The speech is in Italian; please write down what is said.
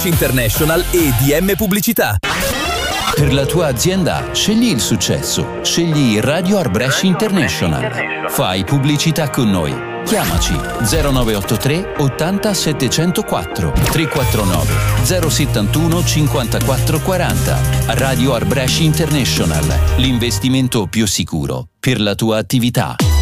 Brescia International e DM Pubblicità. Per la tua azienda scegli il successo, scegli Radio Art Brescia International. Fai pubblicità con noi. Chiamaci 0983 80 704 349 071 54 40. Radio Art Brescia International, l'investimento più sicuro per la tua attività.